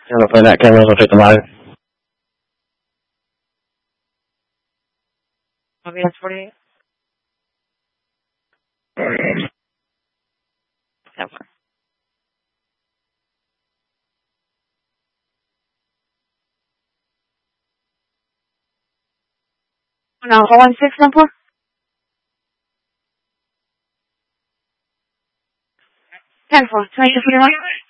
I'm gonna play that camera. I'll take the line. OBS 48. Never. No, 016 number? 10-4, 2241.